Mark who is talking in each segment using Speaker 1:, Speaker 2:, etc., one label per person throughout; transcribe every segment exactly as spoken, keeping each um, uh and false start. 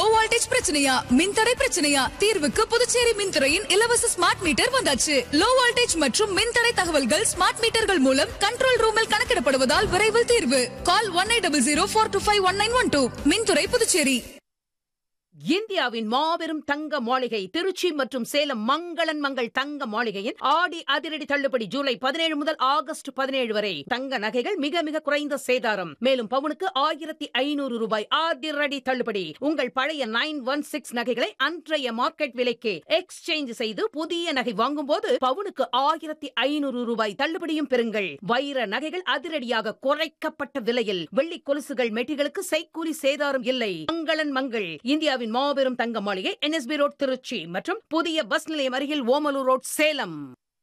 Speaker 1: Low voltage பிரச்சனையா, மின்தடை பிரச்சனையா? தீர்வுக்கு புதுச்சேரி மின்துறையின் இலவச ஸ்மார்ட் மீட்டர் வந்தாச்சு. லோ வோல்டேஜ் மற்றும் மின்தடை தகவல்கள் ஸ்மார்ட் மீட்டர்கள் மூலம் கண்ட்ரோல் ரூமில் கணக்கிடப்படுவதால் விரைவில் தீர்வு. கால் one eight double zero four two five one nine one two. மின்துறை புதுச்சேரி.
Speaker 2: இந்தியாவின் மாபெரும் தங்க மாளிகை திருச்சி மற்றும் சேலம் மங்களன் மங்கள் தங்க மாளிகையின் ஆடி அதிரடி தள்ளுபடி ஜூலை பதினேழு முதல் ஆகஸ்ட் பதினேழு வரை. தங்க நகைகள் மிக மிக குறைந்த சேதாரம். மேலும் பவுனுக்கு ஆயிரத்தி ஐநூறு ரூபாய் அதிரடி தள்ளுபடி. உங்கள் பழைய நைன் ஒன் சிக்ஸ் நகைகளை அன்றைய மார்க்கெட் விலைக்கு எக்ஸ்சேஞ்ச் செய்து புதிய நகை வாங்கும் போது பவுனுக்கு ஆயிரத்தி ஐநூறு ரூபாய் தள்ளுபடியும் பெறுங்கள். வைர நகைகள் அதிரடியாக குறைக்கப்பட்ட விலையில். வெள்ளி கொலுசுகள் மெட்டிகளுக்கு செய்கூலி சேதாரம் இல்லை. மங்களன் மங்கள் இந்தியாவின் மாபெரும் தங்க மாளிகை என்எஸ்பி ரோட் திருச்சி மற்றும் புதிய பஸ் நிலையம் அருகில் Omalur road Salem.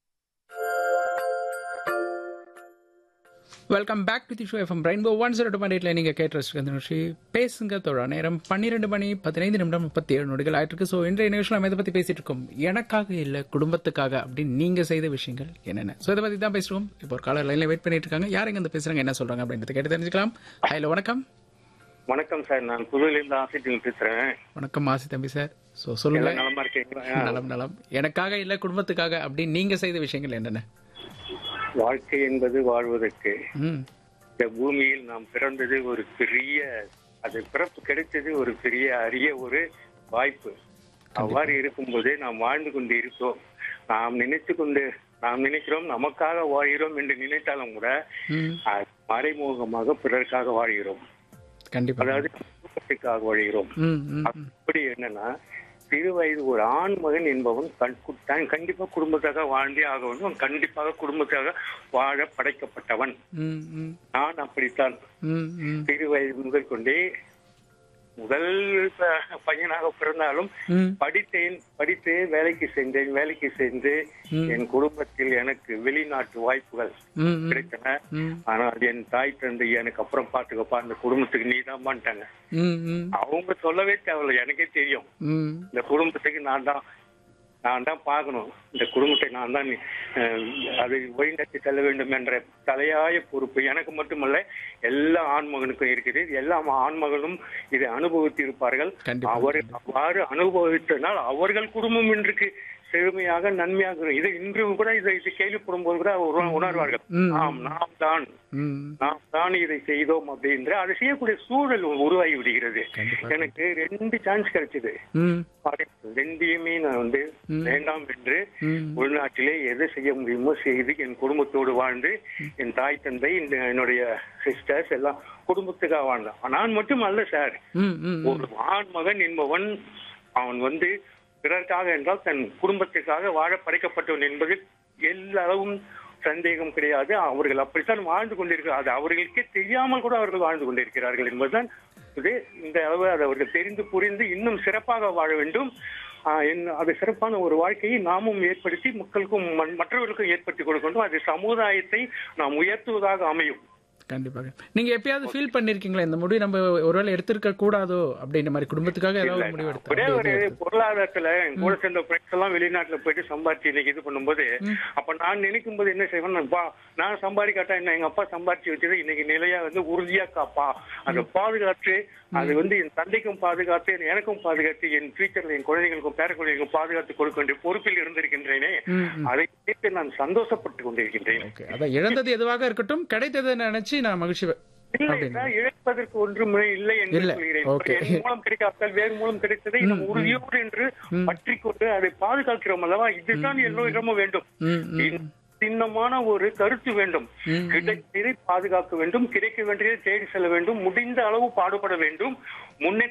Speaker 3: Welcome back to the show FM rainbow one zero two point எயிட்ல நீங்க கேட்டு நிகழ்ச்சி பேசுங்க தோழா. நேரம் பன்னிரெண்டு மணி பதினைந்து நிமிடம் முப்பத்தி ஏழு நொடிகள் ஆயிட்டு இருக்கு. ஸோ இன்றைய நிகழ்ச்சியில் நம்ம இதை பத்தி பேசிட்டு இருக்கோம். எனக்காக இல்ல குடும்பத்துக்காக அப்படின்னு நீங்க செய்த விஷயங்கள் என்னென்ன? ஸோ இதை பத்தி தான் பேசுறோம். இப்போ ஒரு காலர் லைன்ல வெயிட் பண்ணிட்டு இருக்காங்க. யார் எங்க பேசுறாங்க, என்ன சொல்றாங்க அப்படின்றத கேட்டு தெரிஞ்சுக்கலாம். ஹலோ, வணக்கம்.
Speaker 4: வணக்கம் சார், நான் புதுவையிலிருந்து ஆசிரியர் பேசுறேன்.
Speaker 3: வணக்கம் ஆசி தம்பி சார். ஸோ சொல்லுங்க.
Speaker 4: நலமா இருக்கீங்களா?
Speaker 3: நலம் நலம். எனக்காக இல்ல குடும்பத்துக்காக அப்படின்னு நீங்க செய்த விஷயங்கள் என்னென்ன?
Speaker 4: வாழ்க்கை என்பது வாழ்வதற்கு.
Speaker 3: ம்
Speaker 4: இந்த பூமியில் நாம் பிறந்தது ஒரு பெரிய, அது பிறப்பு கிடைத்தது ஒரு பெரிய அரிய ஒரு வாய்ப்பு. அவ்வாறு இருக்கும்போதே நாம் வாழ்ந்து கொண்டு இருக்கோம். நாம் நினைத்து கொண்டு நாம் நினைக்கிறோம் நமக்காக வாழ்கிறோம் என்று நினைத்தாலும் கூட மறைமுகமாக பிறருக்காக வாழ்கிறோம்.
Speaker 3: கண்டிப்பா.
Speaker 4: அதாவது குடும்பத்துக்காக வாழ்கிறோம். அப்படி என்னன்னா, சிறு வயது ஒரு ஆண் மகன் என்பவன் கண்டிப்பா குடும்பத்தாக வாழ்ந்தே ஆக வேண்டும். கண்டிப்பாக குடும்பத்தாக வாழ படைக்கப்பட்டவன். நான் அப்படித்தான். சிறு வயது முதல் கொண்டே முதல் பையனாக பிறந்தாலும் படித்தேன் படித்து வேலைக்கு சென்றேன். வேலைக்கு சென்று என் குடும்பத்தில் எனக்கு வெளிநாட்டு வாய்ப்புகள் கிடைத்தன. ஆனால் என் தாய் தந்தை எனக்கு அப்புறம் பாத்துக்கப்பா, அந்த குடும்பத்துக்கு நீ தான் பண்ணிட்டாங்க. அவங்க சொல்லவே தேவையில்லை, எனக்கே தெரியும். இந்த குடும்பத்துக்கு நான் தான் நான் தான் பார்க்கணும். இந்த குடும்பத்தை நான் தான் அதை வழிநடத்தி செல்ல வேண்டும் என்ற தலையாய பொறுப்பு எனக்கு மட்டுமல்ல, எல்லா ஆண்மகனுக்கும் இருக்குது. எல்லா ஆண்மகனும் இதை அனுபவித்து இருப்பார்கள். அவர்கள் அவ்வாறு அனுபவித்தனால் அவர்கள் குடும்பம் இன்றைக்கு செழுமையாக நன்மையாக இது இன்றும் கூட இதை கேள்விப்படும் போது கூட உணர்வார்கள். ஆம், நாம் தான் நாம் தான் இதை செய்தோம் அப்படின்ற அதை செய்யக்கூடிய சூழல் உருவாகி விடுகிறது. எனக்கு ரெண்டு சான்ஸ் கிடைச்சது. ரெண்டையுமே நான் வந்து வேண்டாம் என்று உள்நாட்டிலே எதை செய்ய முடியுமோ செய்து என் குடும்பத்தோடு வாழ்ந்து என் தாய் தந்தை என்னுடைய சிஸ்டர்ஸ் எல்லாம் குடும்பத்துக்காக வாழ்ந்தான். நான் மட்டும் அல்ல சார், ஒரு ஆண் மகன் என்பவன் அவன் வந்து பிறர்க்காக என்றால் தன் குடும்பத்திற்காக வாழ படைக்கப்பட்டவன் என்பது எல்லாரும் சந்தேகம் கிடையாது. அவர்கள் அப்படித்தான் வாழ்ந்து கொண்டிருக்கிறார். அது அவர்களுக்கே தெரியாமல் கூட அவர்கள் வாழ்ந்து கொண்டிருக்கிறார்கள் என்பதுதான் இது. இந்த அளவு அதை அவர்கள் தெரிந்து புரிந்து இன்னும் சிறப்பாக வாழ வேண்டும். அது சிறப்பான ஒரு வாழ்க்கையை நாமும் ஏற்படுத்தி மக்களுக்கும் மற்றவர்களுக்கும் ஏற்படுத்தி கொடுக்க வேண்டும். அது சமுதாயத்தை நாம் உயர்த்துவதாக அமையும்.
Speaker 3: கண்டிப்பாக. நீங்க எப்பயாவது ஃபீல் பண்ணிருக்கீங்களா இந்த முடிவு நம்ம ஒருவேளை எடுத்திருக்க கூடாதோ அப்படின்ற மாதிரி? குடும்பத்துக்காக ஏதாவது முடிவு எடுத்து
Speaker 4: ஒரே ஒரு பொருளாதாரத்துல கூட சேர்ந்த ஃப்ரெண்ட்ஸ் எல்லாம் வெளிநாட்டுல போயிட்டு சம்பாதிச்சு இன்னைக்கு இது பண்ணும்போது அப்ப நான் நினைக்கும் போது என்ன செய்வேன், நான் சம்பாதிக்காட்டா என்ன, எங்க அப்பா சம்பாதிச்சு வச்சது இன்னைக்கு நிலையா வந்து உறுதியா காப்பா, அதை பாதுகாத்து அது வந்து என் தந்தைக்கும் பாதுகாத்து எனக்கும் பாதுகாத்து என் ஃபியூச்சர்ல என் குழந்தைகளுக்கும் பேர குழந்தைகளுக்கும் பாதுகாத்து கொடுக்க வேண்டிய பொறுப்பில் இருந்திருக்கின்றேனே. அதை கேட்டு நான் சந்தோஷப்பட்டு கொண்டிருக்கின்றேன்.
Speaker 3: அதான் இழந்தது எதுவாக இருக்கட்டும், கிடைத்ததை நினைச்சு நான் மகிழ்ச்சி.
Speaker 4: இழப்பதற்கு ஒன்றுமே இல்லை என்று சொல்கிறேன். என் மூலம் கிடைக்காதால் வேறு மூலம் கிடைத்ததை இன்னும் உறுதியோடு என்று பற்றிக்கொண்டு அதை பாதுகாக்கிறோம் அல்லவா? இதுதான் எல்லோரிடமும் வேண்டும். சின்னமான ஒரு கருத்து வேண்டும். கிடைத்ததை பாதுகாக்க வேண்டும், கிடைக்க வேண்டியதை தேடி செல்ல வேண்டும், முடிந்த அளவு பாடுபட வேண்டும், முன்னே